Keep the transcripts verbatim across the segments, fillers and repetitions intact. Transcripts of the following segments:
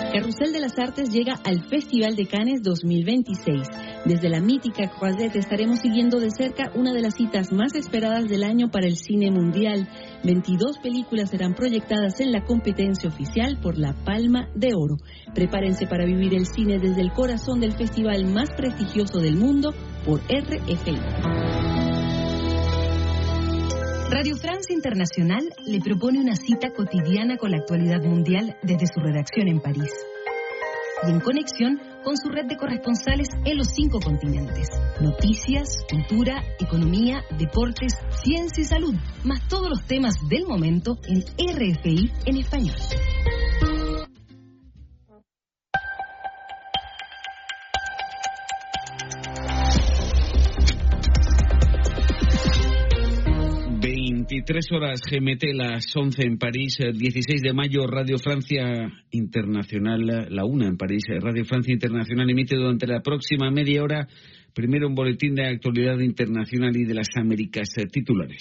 Carrusel de las Artes llega al Festival de Cannes dos mil veintiséis. Desde la mítica Croisette estaremos siguiendo de cerca una de las citas más esperadas del año para el cine mundial. veintidós películas serán proyectadas en la competencia oficial por la Palma de Oro. Prepárense para vivir el cine desde el corazón del festival más prestigioso del mundo por R F I. Radio France Internacional le propone una cita cotidiana con la actualidad mundial desde su redacción en París y en conexión con su red de corresponsales en los cinco continentes. Noticias, cultura, economía, deportes, ciencia y salud, más todos los temas del momento en R F I en español. veintitrés horas G M T, las once en París, dieciséis de mayo, Radio Francia Internacional, la una en París, Radio Francia Internacional emite durante la próxima media hora, primero un boletín de actualidad internacional y de las Américas titulares.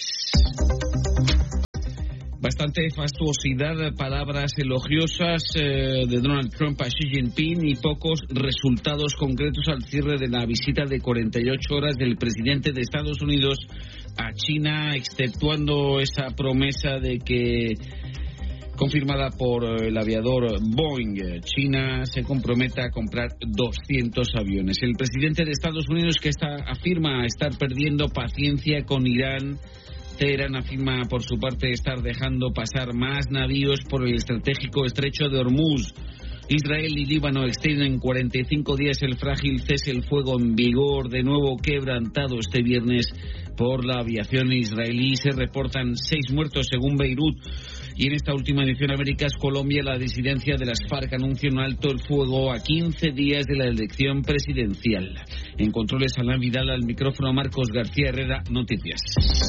Bastante fastuosidad, palabras elogiosas eh, de Donald Trump a Xi Jinping y pocos resultados concretos al cierre de la visita de cuarenta y ocho horas del presidente de Estados Unidos a China, exceptuando esa promesa de que, confirmada por el aviador Boeing, China se comprometa a comprar doscientos aviones. El presidente de Estados Unidos, que está, afirma estar perdiendo paciencia con Irán. Teherán afirma por su parte estar dejando pasar más navíos por el estratégico estrecho de Hormuz. Israel y Líbano extienden cuarenta y cinco días el frágil cese el fuego en vigor, de nuevo quebrantado este viernes por la aviación israelí. Se reportan seis muertos según Beirut. Y en esta última edición Américas, Colombia, la disidencia de las FARC anuncia un alto el fuego a quince días de la elección presidencial. En controles, Alain Vidal, al micrófono Marcos García Herrera, Noticias.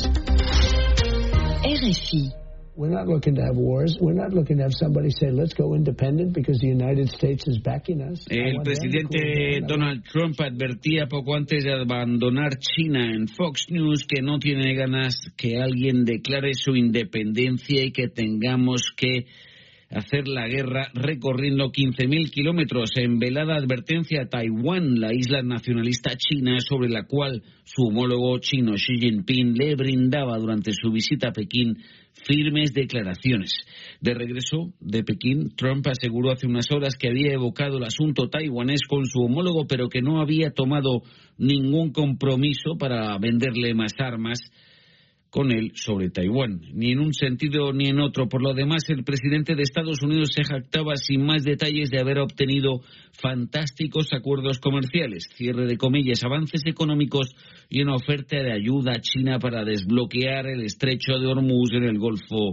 R F I. We're not looking to have wars. We're not looking to have somebody say, let's go independent because the United States is backing us. El presidente Donald Trump advertía poco antes de abandonar China en Fox News que no tiene ganas que alguien declare su independencia y que tengamos que hacer la guerra recorriendo quince mil kilómetros. En velada advertencia a Taiwán, la isla nacionalista china sobre la cual su homólogo chino Xi Jinping le brindaba durante su visita a Pekín firmes declaraciones. De regreso de Pekín, Trump aseguró hace unas horas que había evocado el asunto taiwanés con su homólogo, pero que no había tomado ningún compromiso para venderle más armas con él sobre Taiwán, ni en un sentido ni en otro. Por lo demás, el presidente de Estados Unidos se jactaba sin más detalles de haber obtenido fantásticos acuerdos comerciales, cierre de comillas, avances económicos y una oferta de ayuda a China para desbloquear el estrecho de Hormuz en el Golfo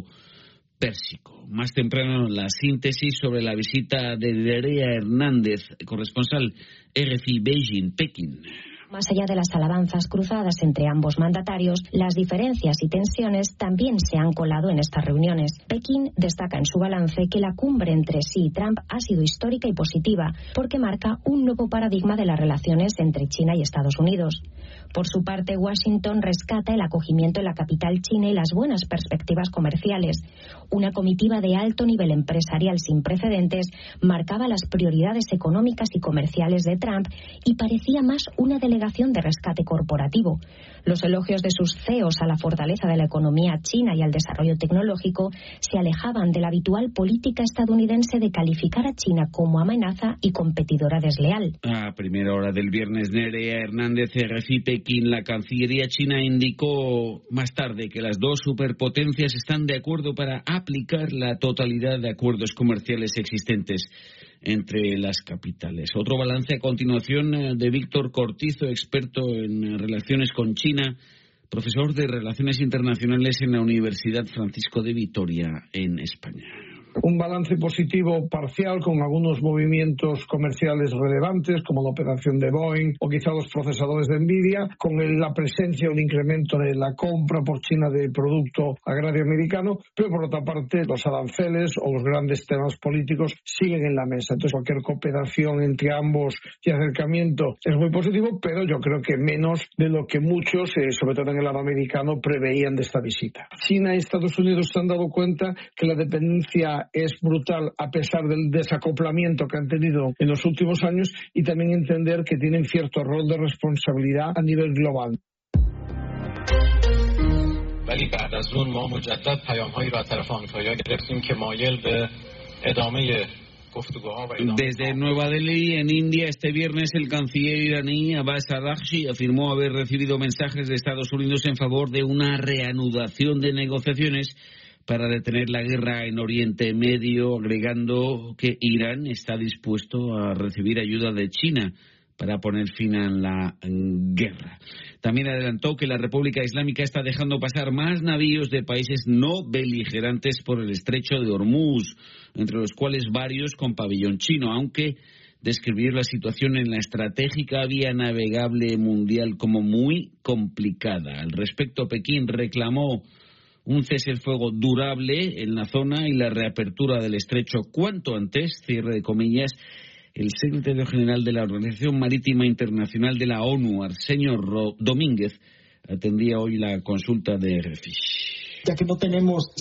Pérsico. Más temprano, la síntesis sobre la visita de Nerea Hernández, corresponsal R F I Beijing, Pekín. Más allá de las alabanzas cruzadas entre ambos mandatarios, las diferencias y tensiones también se han colado en estas reuniones. Pekín destaca en su balance que la cumbre entre Xi y Trump ha sido histórica y positiva, porque marca un nuevo paradigma de las relaciones entre China y Estados Unidos. Por su parte, Washington rescata el acogimiento en la capital china y las buenas perspectivas comerciales. Una comitiva de alto nivel empresarial sin precedentes marcaba las prioridades económicas y comerciales de Trump y parecía más una delegación de rescate corporativo. Los elogios de sus C E Os a la fortaleza de la economía china y al desarrollo tecnológico se alejaban de la habitual política estadounidense de calificar a China como amenaza y competidora desleal. A primera hora del viernes, Nerea Hernández, R F I Pekín, la Cancillería china indicó más tarde que las dos superpotencias están de acuerdo para aplicar la totalidad de acuerdos comerciales existentes entre las capitales. Otro balance a continuación de Víctor Cortizo, experto en relaciones con China, profesor de Relaciones Internacionales en la Universidad Francisco de Vitoria, en España. Un balance positivo parcial con algunos movimientos comerciales relevantes como la operación de Boeing o quizá los procesadores de Nvidia, con el, la presencia o el incremento de la compra por China de producto agrario americano, pero por otra parte los aranceles o los grandes temas políticos siguen en la mesa. Entonces cualquier cooperación entre ambos y acercamiento es muy positivo, pero yo creo que menos de lo que muchos, eh, sobre todo en el lado americano, preveían de esta visita. China y Estados Unidos se han dado cuenta que la dependencia China es brutal a pesar del desacoplamiento que han tenido en los últimos años, y también entender que tienen cierto rol de responsabilidad a nivel global. ولی بعد از اون ما مجدد پیام‌هایی را از طرف آمریکایی‌ها گرفتیم که مایل به ادامه گفتگوها و ادامه. Desde Nueva Delhi, en India, este viernes el canciller iraní Abbas Araghchi afirmó haber recibido mensajes de Estados Unidos en favor de una reanudación de negociaciones para detener la guerra en Oriente Medio, agregando que Irán está dispuesto a recibir ayuda de China para poner fin a la guerra. También adelantó que la República Islámica está dejando pasar más navíos de países no beligerantes por el estrecho de Hormuz, entre los cuales varios con pabellón chino, aunque describió la situación en la estratégica vía navegable mundial como muy complicada. Al respecto, Pekín reclamó un cese el fuego durable en la zona y la reapertura del estrecho cuanto antes, cierre de comillas. El secretario general de la Organización Marítima Internacional de la ONU, Arsenio Domínguez, atendía hoy la consulta de R F I. Ya que no tenemos